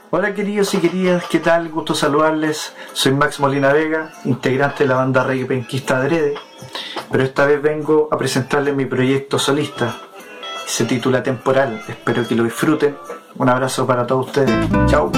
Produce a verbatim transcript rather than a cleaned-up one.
Hola queridos y queridas, ¿qué tal? Gusto saludarles. Soy Max Molina Vega, integrante de la banda reggae penquista Adrede, pero esta vez vengo a presentarles mi proyecto solista. Se titula Temporal, espero que lo disfruten. Un abrazo para todos ustedes. Chao.